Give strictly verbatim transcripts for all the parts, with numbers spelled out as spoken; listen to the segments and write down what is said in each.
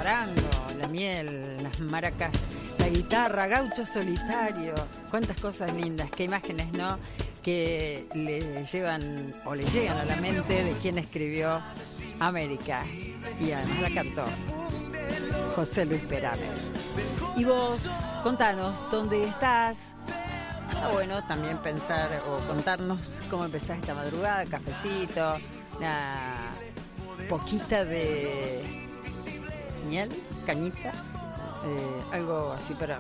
charango, la miel, las maracas, la guitarra, gaucho solitario, cuántas cosas lindas, qué imágenes, ¿no?, que le llevan o le llegan a la mente de quien escribió América, y además la cantó José Luis Perales. Y vos, contanos dónde estás. Está bueno también pensar o contarnos cómo empezás esta madrugada, cafecito, una poquita de miel, cañita, eh, algo así para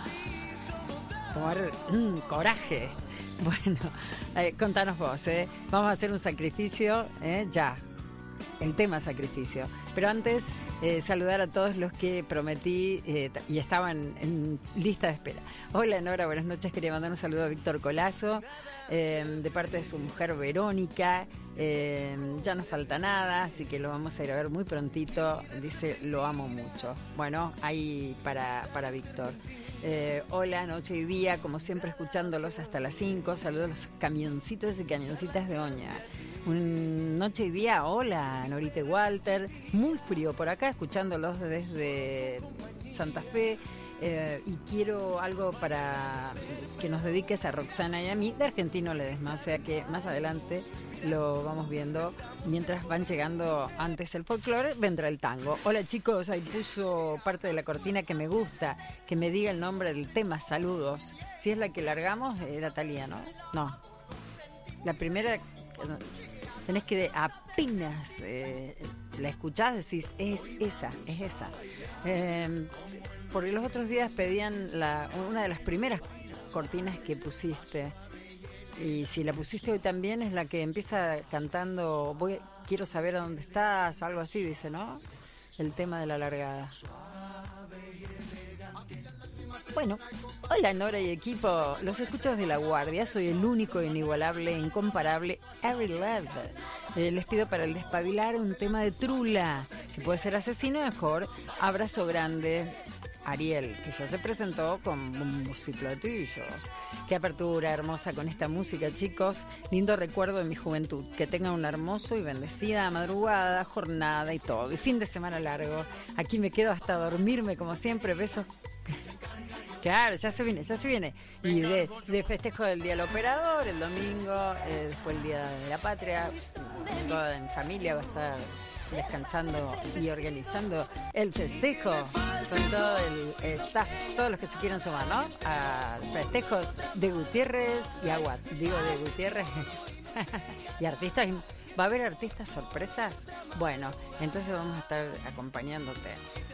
tomar mmm, coraje. Bueno, eh, contanos vos, ¿eh? Vamos a hacer un sacrificio, ¿eh? Ya, el tema sacrificio. Pero antes, eh, saludar a todos los que prometí eh, y estaban en lista de espera. Hola Nora, buenas noches. Quería mandar un saludo a Víctor Colazo, eh, de parte de su mujer Verónica. Eh, ya no falta nada, así que lo vamos a ir a ver muy prontito. Dice, lo amo mucho. Bueno, ahí para, para Víctor. Eh, hola, noche y día, como siempre escuchándolos hasta las cinco. Saludos a los camioncitos y camioncitas de Oña. Un noche y día, hola, Norita y Walter. Muy frío por acá, escuchándolos desde Santa Fe. Eh, y quiero algo para que nos dediques a Roxana y a mí de Argentino Ledesma, o sea que más adelante lo vamos viendo. Mientras van llegando antes el folclore, vendrá el tango. Hola chicos, ahí puso parte de la cortina que me gusta, que me diga el nombre del tema, saludos. Si es la que largamos, era Thalía, ¿no? No, la primera, tenés que apenas eh, la escuchás, decís, es esa, es esa. Eh, porque los otros días pedían la, una de las primeras cortinas que pusiste. Y si la pusiste hoy también, es la que empieza cantando, voy, quiero saber a dónde estás, algo así, dice, ¿no? El tema de la largada. Bueno, hola Nora y equipo, los escucho desde La Guardia, soy el único, inigualable, incomparable Every Love. Eh, les pido para el despabilar un tema de Trula, si puede ser Asesino mejor. Abrazo grande. Ariel, que ya se presentó con bombos y platillos. Qué apertura hermosa con esta música, chicos. Lindo recuerdo de mi juventud. Que tengan una hermoso y bendecida madrugada, jornada y todo. Y fin de semana largo. Aquí me quedo hasta dormirme, como siempre. Besos. Claro, ya se viene, ya se viene. Y de, de festejo del Día del Operador, el domingo, eh, después el Día de la Patria. Toda en familia va a estar descansando y organizando el festejo con todo el staff, todos los que se quieran sumar, ¿no? A festejos de Gutiérrez y Aguat, digo de Gutiérrez y artistas. ¿Va a haber artistas sorpresas? Bueno, entonces vamos a estar acompañándote.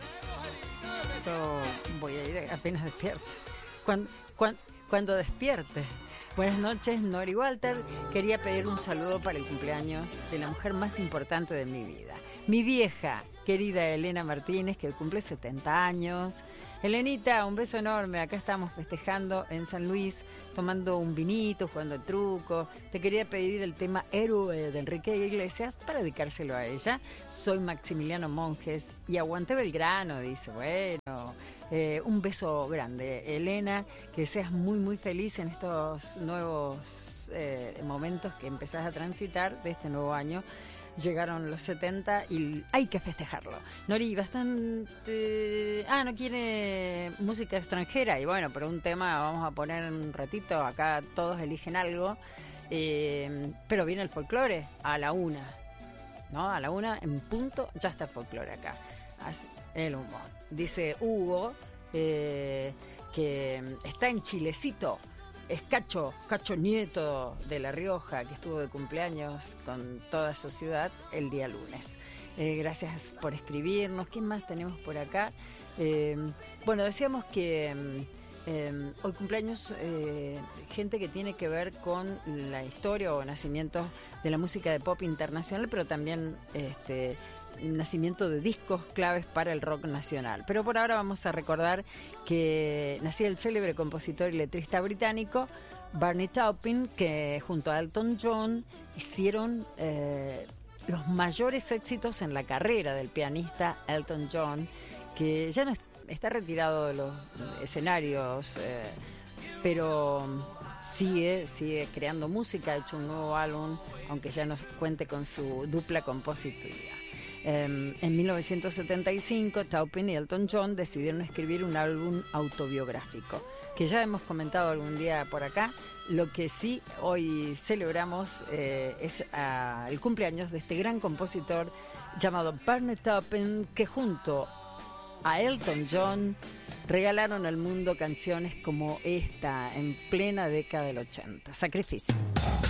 Yo voy a ir apenas despierte. Cuando, cuando, cuando despierte. Buenas noches, Nori Walter. Quería pedir un saludo para el cumpleaños de la mujer más importante de mi vida. Mi vieja, querida Elena Martínez, que cumple setenta años. Elenita, un beso enorme. Acá estamos festejando en San Luis, tomando un vinito, jugando al truco. Te quería pedir el tema Héroe de Enrique Iglesias para dedicárselo a ella. Soy Maximiliano Monjes y aguante Belgrano, dice. Bueno, eh, un beso grande, Elena. Que seas muy, muy feliz en estos nuevos eh, momentos que empezás a transitar de este nuevo año. Llegaron los setenta y hay que festejarlo. Nori, bastante... Ah, no quiere música extranjera. Y bueno, pero un tema vamos a poner un ratito. Acá todos eligen algo. Eh, pero viene el folclore a la una. ¿No? A la una, en punto, ya está el folclore acá. Así, el humor. Dice Hugo eh, que está en Chilecito. Es Cacho, Cacho Nieto de La Rioja, que estuvo de cumpleaños con toda su ciudad el día lunes. Eh, gracias por escribirnos. ¿Qué más tenemos por acá? Eh, bueno, decíamos que eh, hoy cumpleaños eh, gente que tiene que ver con la historia o nacimientos de la música de pop internacional, pero también este, nacimiento de discos claves para el rock nacional. Pero por ahora vamos a recordar que nacía el célebre compositor y letrista británico Bernie Taupin, que junto a Elton John hicieron eh, los mayores éxitos en la carrera del pianista Elton John, que ya no está retirado de los escenarios, eh, pero sigue, sigue creando música, ha hecho un nuevo álbum, aunque ya no cuente con su dupla compositiva. Eh, en mil novecientos setenta y cinco, Taupin y Elton John decidieron escribir un álbum autobiográfico, que ya hemos comentado algún día por acá. Lo que sí hoy celebramos eh, es uh, el cumpleaños de este gran compositor llamado Bernie Taupin, que junto a Elton John regalaron al mundo canciones como esta en plena década del ochenta. Sacrificio.